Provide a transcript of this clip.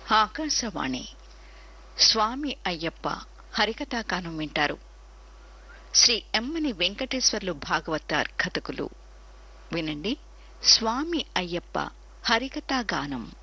ఆకాశవాణి స్వామి అయ్యప్ప హరికథాగానం వింటారు. శ్రీ ఎమ్మని వెంకటేశ్వర్లు భాగవతార్ కథకులు వినండి. స్వామి అయ్యప్ప హరికథాగానం.